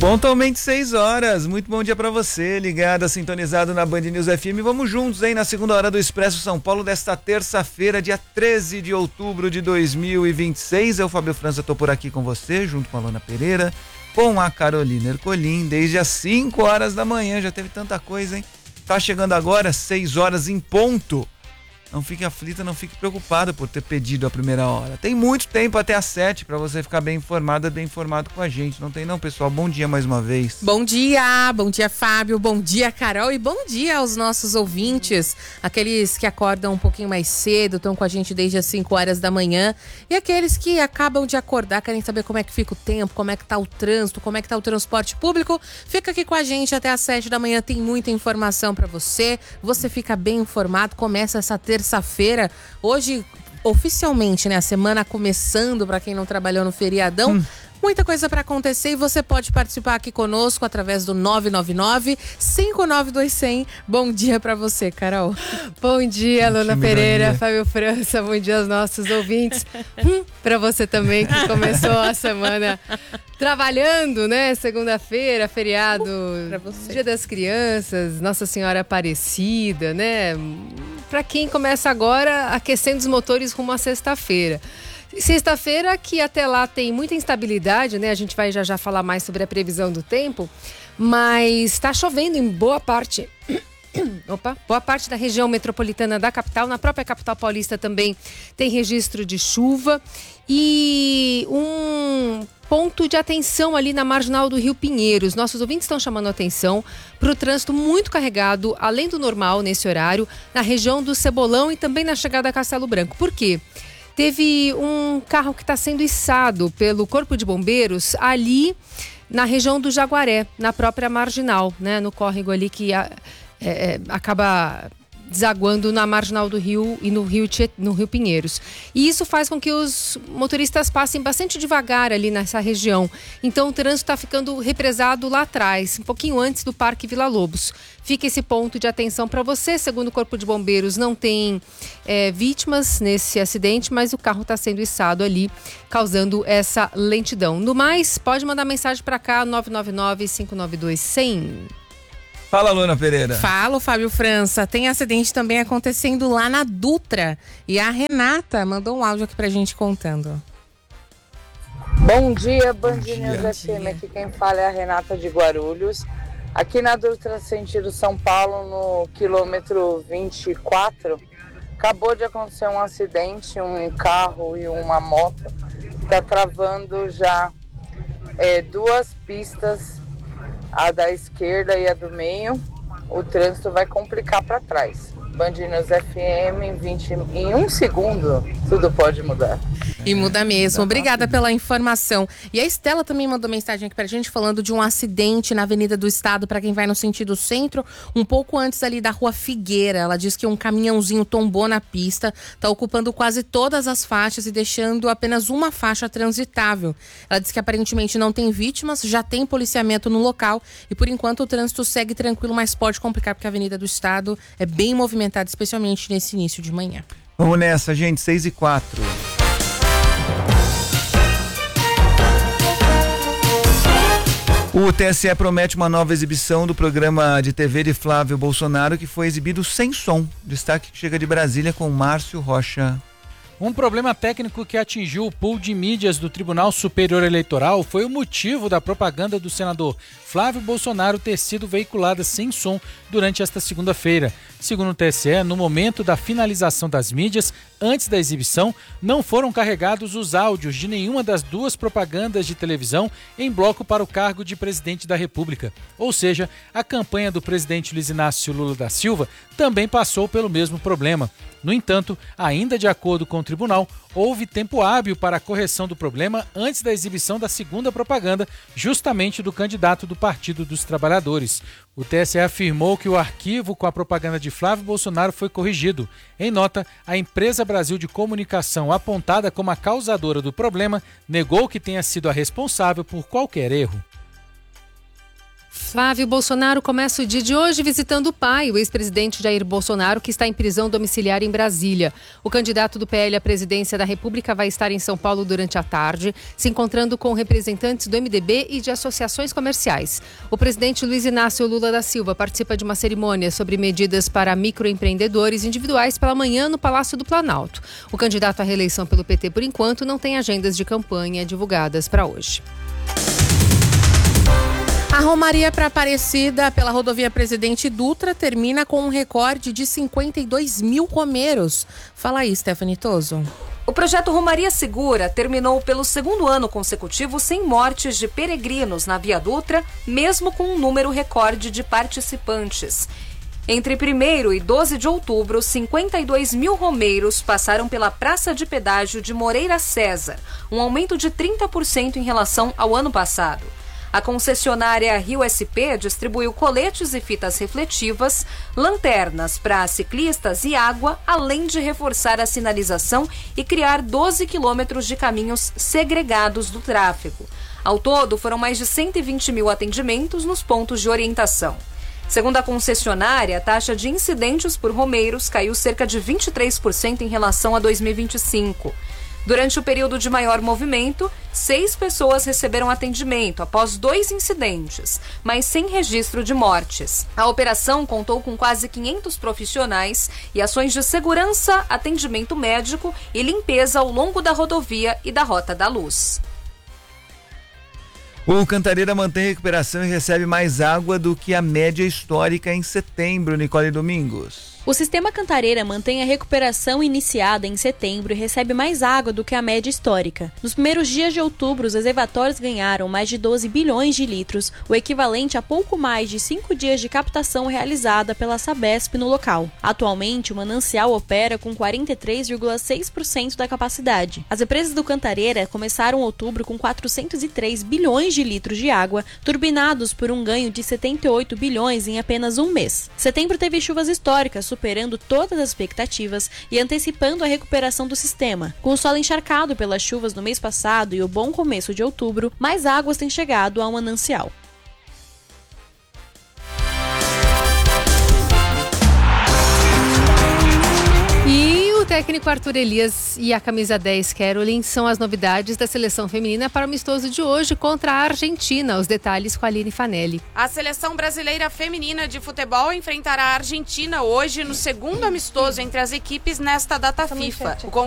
Pontualmente 6 horas, muito bom dia pra você, ligado, sintonizado na Band News FM. Vamos juntos, hein, na segunda hora do Expresso São Paulo desta terça-feira, dia 13 de outubro de 2026. Eu, Fábio França, tô por aqui com você, junto com a Lona Pereira, com a Carolina Ercolim, desde as 5 horas da manhã. Já teve tanta coisa, hein? Tá chegando agora, 6 horas em ponto. Não fique aflita, não fique preocupada por ter pedido a primeira hora. Tem muito tempo até às 7 para você ficar bem informada, bem informado com a gente. Não tem não, pessoal? Bom dia mais uma vez. Bom dia Fábio, bom dia Carol e bom dia aos nossos ouvintes. Aqueles que acordam um pouquinho mais cedo, estão com a gente desde as 5 horas da manhã. E aqueles que acabam de acordar, querem saber como é que fica o tempo, como é que tá o trânsito, como é que tá o transporte público. Fica aqui com a gente até às 7 da manhã, tem muita informação para você. Você fica bem informado, começa essa terça-feira, hoje oficialmente, né, a semana começando para quem não trabalhou no feriadão. Muita coisa para acontecer e você pode participar aqui conosco através do 999-592-100. Bom dia para você, Carol. Bom dia, Lona Pereira, Fábio França, bom dia aos nossos ouvintes. Para você também que começou a semana trabalhando, né? Segunda-feira, feriado, Dia das Crianças, Nossa Senhora Aparecida, né? Para quem começa agora aquecendo os motores rumo à sexta-feira. Sexta-feira, que até lá tem muita instabilidade, né? A gente vai já falar mais sobre a previsão do tempo, mas está chovendo em boa parte da região metropolitana da capital. Na própria capital paulista também tem registro de chuva e um ponto de atenção ali na marginal do Rio Pinheiros. Nossos ouvintes estão chamando a atenção para o trânsito muito carregado, além do normal nesse horário, na região do Cebolão e também na chegada a Castelo Branco. Por quê? Teve um carro que está sendo içado pelo Corpo de Bombeiros ali na região do Jaguaré, na própria marginal, né? No córrego ali que acaba desaguando na marginal do Rio e no Rio Pinheiros. E isso faz com que os motoristas passem bastante devagar ali nessa região. Então o trânsito está ficando represado lá atrás, um pouquinho antes do Parque Vila Lobos. Fica esse ponto de atenção para você. Segundo o Corpo de Bombeiros, não tem vítimas nesse acidente, mas o carro está sendo içado ali, causando essa lentidão. No mais, pode mandar mensagem para cá, 999-592-100. Fala, Lona Pereira. Fala, Fábio França. Tem acidente também acontecendo lá na Dutra. E a Renata mandou um áudio aqui pra gente contando. Bom dia, Band News FM. Aqui quem fala é a Renata de Guarulhos. Aqui na Dutra, sentido São Paulo, no quilômetro 24, acabou de acontecer um acidente, um carro e uma moto. Está travando já duas pistas, a da esquerda e a do meio. O trânsito vai complicar para trás. Band News FM em um segundo, tudo pode mudar. E muda mesmo. Obrigada pela informação. E a Estela também mandou mensagem aqui pra gente falando de um acidente na Avenida do Estado para quem vai no sentido centro, um pouco antes ali da Rua Figueira. Ela diz que um caminhãozinho tombou na pista, tá ocupando quase todas as faixas e deixando apenas uma faixa transitável. Ela diz que aparentemente não tem vítimas, já tem policiamento no local e por enquanto o trânsito segue tranquilo, mas pode complicar porque a Avenida do Estado é bem movimentada, especialmente nesse início de manhã. Vamos nessa, gente, 6h04. O TSE promete uma nova exibição do programa de TV de Flávio Bolsonaro, que foi exibido sem som. Destaque que chega de Brasília com Márcio Rocha. Um problema técnico que atingiu o pool de mídias do Tribunal Superior Eleitoral foi o motivo da propaganda do senador Flávio Bolsonaro ter sido veiculada sem som durante esta segunda-feira. Segundo o TSE, no momento da finalização das mídias, antes da exibição, não foram carregados os áudios de nenhuma das duas propagandas de televisão em bloco para o cargo de presidente da República. Ou seja, a campanha do presidente Luiz Inácio Lula da Silva também passou pelo mesmo problema. No entanto, ainda de acordo com o tribunal, houve tempo hábil para a correção do problema antes da exibição da segunda propaganda, justamente do candidato do Partido dos Trabalhadores. O TSE afirmou que o arquivo com a propaganda de Flávio Bolsonaro foi corrigido. Em nota, a Empresa Brasil de Comunicação, apontada como a causadora do problema, negou que tenha sido a responsável por qualquer erro. Flávio Bolsonaro começa o dia de hoje visitando o pai, o ex-presidente Jair Bolsonaro, que está em prisão domiciliar em Brasília. O candidato do PL à presidência da República vai estar em São Paulo durante a tarde, se encontrando com representantes do MDB e de associações comerciais. O presidente Luiz Inácio Lula da Silva participa de uma cerimônia sobre medidas para microempreendedores individuais pela manhã no Palácio do Planalto. O candidato à reeleição pelo PT, por enquanto, não tem agendas de campanha divulgadas para hoje. A Romaria para Aparecida pela rodovia Presidente Dutra termina com um recorde de 52 mil romeiros. Fala aí, Stephanie Toso. O projeto Romaria Segura terminou pelo segundo ano consecutivo sem mortes de peregrinos na Via Dutra, mesmo com um número recorde de participantes. Entre 1º e 12 de outubro, 52 mil romeiros passaram pela Praça de Pedágio de Moreira César, um aumento de 30% em relação ao ano passado. A concessionária Rio SP distribuiu coletes e fitas refletivas, lanternas para ciclistas e água, além de reforçar a sinalização e criar 12 quilômetros de caminhos segregados do tráfego. Ao todo, foram mais de 120 mil atendimentos nos pontos de orientação. Segundo a concessionária, a taxa de incidentes por romeiros caiu cerca de 23% em relação a 2025. Durante o período de maior movimento, 6 pessoas receberam atendimento após 2 incidentes, mas sem registro de mortes. A operação contou com quase 500 profissionais e ações de segurança, atendimento médico e limpeza ao longo da rodovia e da Rota da Luz. O Cantareira mantém recuperação e recebe mais água do que a média histórica em setembro, Nicole Domingos. O sistema Cantareira mantém a recuperação iniciada em setembro e recebe mais água do que a média histórica. Nos primeiros dias de outubro, os reservatórios ganharam mais de 12 bilhões de litros, o equivalente a pouco mais de 5 dias de captação realizada pela Sabesp no local. Atualmente, o manancial opera com 43,6% da capacidade. As represas do Cantareira começaram outubro com 403 bilhões de litros de água, turbinados por um ganho de 78 bilhões em apenas um mês. Setembro teve chuvas históricas, superando todas as expectativas e antecipando a recuperação do sistema. Com o solo encharcado pelas chuvas no mês passado e o bom começo de outubro, mais águas têm chegado ao manancial. E o técnico Arthur Elias e a camisa 10 Caroline são as novidades da seleção feminina para o amistoso de hoje contra a Argentina. Os detalhes com a Aline Fanelli. A seleção brasileira feminina de futebol enfrentará a Argentina hoje no segundo amistoso entre as equipes nesta data FIFA.